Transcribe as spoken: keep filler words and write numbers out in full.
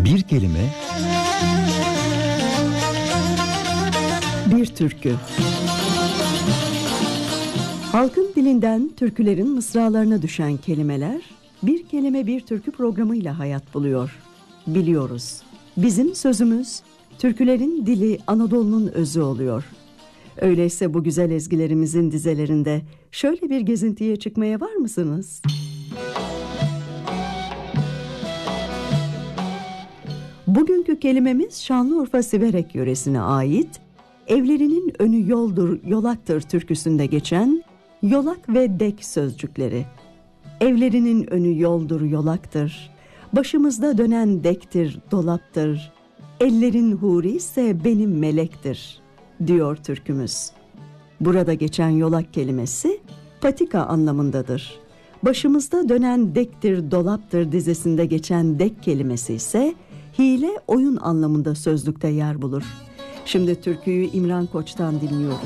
Bir kelime, bir türkü. Halkın dilinden türkülerin mısralarına düşen kelimeler, Bir Kelime Bir Türkü programıyla hayat buluyor. Biliyoruz, bizim sözümüz, türkülerin dili Anadolu'nun özü oluyor. Öyleyse bu güzel ezgilerimizin dizelerinde şöyle bir gezintiye çıkmaya var mısınız? Bugünkü kelimemiz Şanlıurfa Siverek yöresine ait, evlerinin önü yoldur, yolaktır türküsünde geçen yolak ve dek sözcükleri. Evlerinin önü yoldur, yolaktır, başımızda dönen dektir, dolaptır, ellerin huri ise benim melektir, diyor türkümüz. Burada geçen yolak kelimesi patika anlamındadır. Başımızda dönen dektir, dolaptır dizesinde geçen dek kelimesi ise hile, oyun anlamında sözlükte yer bulur. Şimdi türküyü İmran Koç'tan dinliyoruz.